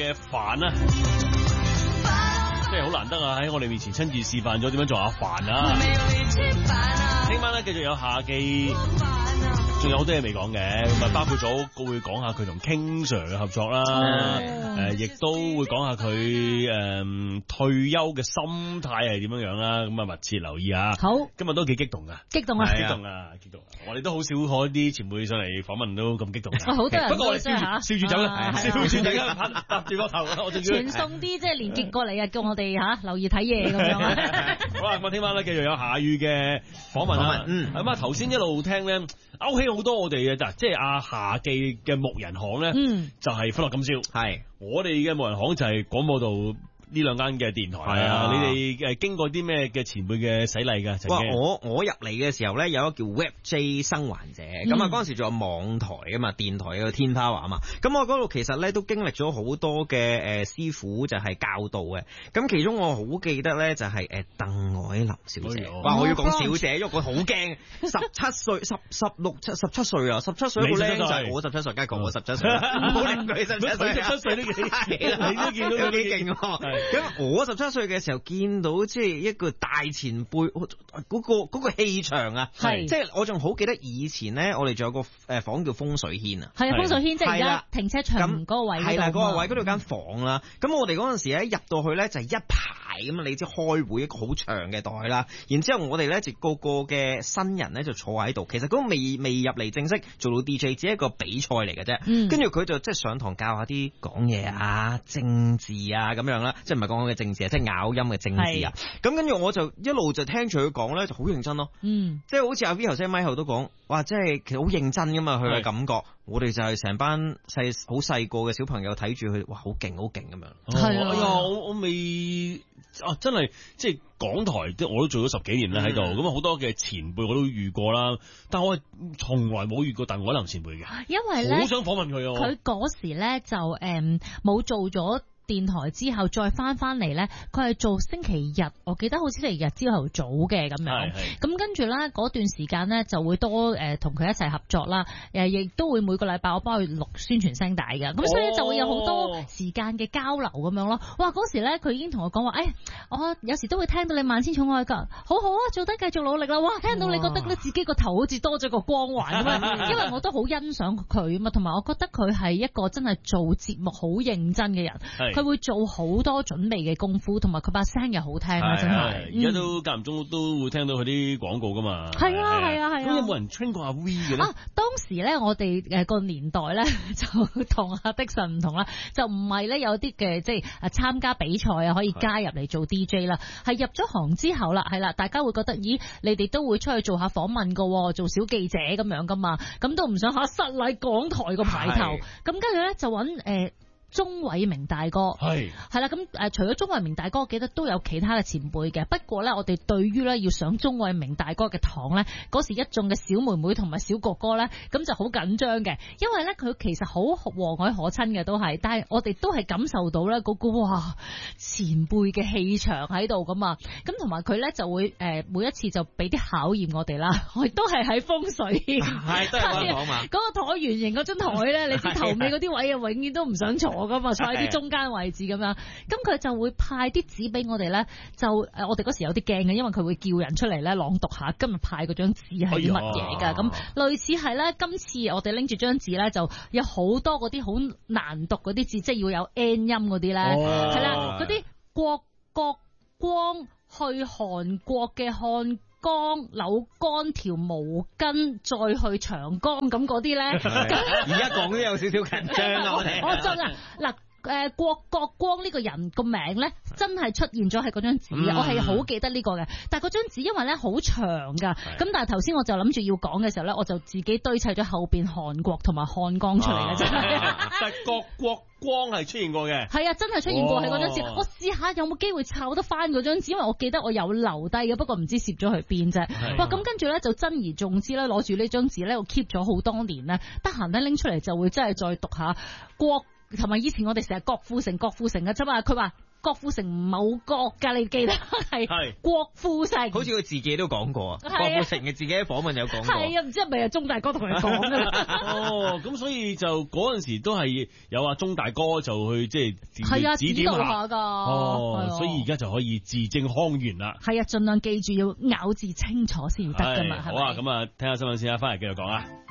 嘅飯啊，即係好難得啊！喺我哋面前親自示範咗點樣做下飯啊！聽晚咧繼續有夏記。仲有好多嘢未講嘅，咁啊包括咗佢會講下佢同 King Sir 嘅合作啦，亦都會講下佢退休嘅心態係點樣樣啦，咁啊密切留意啊。 好， 今日都幾激動噶， 激動啊！ 激動啊！我哋都好少可啲前輩上嚟訪問都咁激動。 好多人不過我哋笑住走啦，笑住大家搭住個頭，我仲要傳送啲即係連結過嚟啊，叫我哋留意睇嘢咁樣啊。 好啦，咁啊聽晚咧繼續有夏雨嘅訪問啦。咁啊頭先一路聽咧。勾起好多我哋嘅即係阿夏記嘅牧人行咧，就係歡樂今宵。係我哋嘅牧人行就係廣播道呢兩間嘅電台。係啊，你哋經過啲咩嘅前輩嘅洗禮㗎？ 哇！我入嚟嘅時候咧，有一個叫 Web J 生還者，咁啊嗰陣時仲有網台啊嘛，電台嘅天 power 啊嘛，咁我嗰度其實咧都經歷咗好多嘅師傅就係教導嘅，咁其中我好記得咧就係鄧藹霖小姐。哇！我要講小姐，因為我好驚，17歲、17歲啊，17歲一個僆仔，我17歲，梗係講我17歲，唔好理佢17歲，17歲都幾，你都見到幾勁喎。咁我17歲嘅時候見到即係一個大前輩嗰個氣場啊，係即係我仲好記得以前咧，我哋仲有個房叫風水軒啊， 係風水軒，即係而家停車場嗰個位， 係啦嗰個位嗰度間房啦。咁我哋嗰陣時咧入到去咧就係一排咁啊，你知開會一個好長嘅台啦。然之後我哋咧就個個嘅新人咧就坐喺度，其實嗰個未入嚟正式做到 DJ，只係一個比賽嚟嘅啫。跟住佢就即係上堂教下啲講嘢啊、政治啊咁樣啦。即係唔係講嘅政治啊，即係咬音嘅政治啊。咁跟住我就一路就聽住佢講咧，就好認真咯。即係好似阿 V 頭先咪後都講，哇！即係其實好認真噶嘛，佢嘅感覺。我哋就係成班好細個嘅小朋友睇住佢，哇！好勁咁樣。 係啊，我未真係即係港台，即係我都做咗10幾年啦喺度，咁好多嘅前輩我都遇過啦，但我係從來冇遇過鄧藹霖前輩嘅， 因為咧好想訪問佢。 佢嗰時咧就冇做咗電台之後再翻嚟咧，佢係做星期日，我記得好似星期日朝頭早嘅咁樣。咁跟住咧嗰段時間咧就會多同佢一齊合作啦，亦都會每個禮拜我幫佢錄宣傳聲帶嘅，咁所以就會有好多時間嘅交流咁樣咯。哇！嗰時咧佢已經同我講話，我有時都會聽到你萬千寵愛㗎，好好啊，做得繼續努力啦！哇，聽到你覺得咧自己個頭好似多咗個光環咁樣，因為我都好欣賞佢啊嘛，同埋我覺得佢係一個真係做節目好認真嘅人。佢會做好多準備嘅功夫，同埋佢把聲又好聽啊！真係， 而家都間唔中都會聽到佢啲廣告噶嘛。 係啊。咁有冇人 train 過阿 V 嘅咧？ 當時咧，我哋個年代咧就同阿的神唔同啦，就唔係咧有啲嘅即係參加比賽啊，可以加入嚟做 DJ 啦。係入咗行之後啦，係啦，大家會覺得，咦，你哋都會出去做下訪問噶，做小記者咁樣噶嘛，咁都唔想失禮港台個牌頭。咁跟住咧就揾鍾偉明大哥係啦，咁除咗鍾偉明大哥，我記得都有其他嘅前輩嘅。不過咧，我哋對於咧要上鍾偉明大哥嘅堂咧，嗰時一眾嘅小妹妹同埋小哥哥咧，咁就好緊張嘅，因為咧佢其實好和藹可親嘅都係，但係我哋都係感受到咧嗰個哇前輩嘅氣場喺度噶嘛。咁同埋佢咧就會每一次就俾啲考驗我哋啦，我哋都係喺風水係都係嗰個堂嘛， 嗰個台圓形嗰張台咧，你知頭尾嗰啲位啊，永遠都唔想坐噶嘛，坐喺啲中間位置咁樣，咁佢就會派啲紙俾我哋咧，就我哋嗰時有啲驚嘅，因為佢會叫人出嚟咧朗讀下今日派嗰張紙係啲乜嘢噶，咁類似係咧，今次我哋拎住張紙咧，就有好多嗰啲好難讀嗰啲字，即係要有 N 音嗰啲咧，係啦，嗰啲國光去韓國嘅漢江扭乾條毛巾再去長江咁嗰啲咧，而家講都有少少緊張啊！我真啊嗱。郭國光呢個人個名咧，真係出現咗喺嗰張紙，我係好記得呢個嘅。但係嗰張紙因為咧好長噶，咁但係頭先我就諗住要講嘅時候咧，我就自己堆砌咗後邊韓國同埋漢江出嚟嘅啫。 但係郭國光係出現過嘅， 係啊，真係出現過喺嗰張紙。我試下有冇機會抄得翻嗰張紙，因為我記得我有留低嘅，不過唔知攝咗去邊啫。哇，咁跟住咧就珍而重之咧，攞住呢張紙咧，我 keep 咗好多年咧，得閒咧拎出嚟就會真係再讀下國。同埋以前我哋成日郭富城嘅啫嘛，佢話郭富城冇國㗎，你記得係郭富城， 好似佢自己都講過啊。郭富城嘅自己喺訪問有講過。 係啊，唔知係咪鐘大哥同佢講㗎啦？ 哦，咁所以就嗰陣時都係有阿鐘大哥就去即係指點下㗎。哦，所以而家就可以字正腔圓啦。 係啊，盡量記住要咬字清楚先得㗎嘛。 好啊，咁啊，聽下新聞先啊，翻嚟繼續講啊。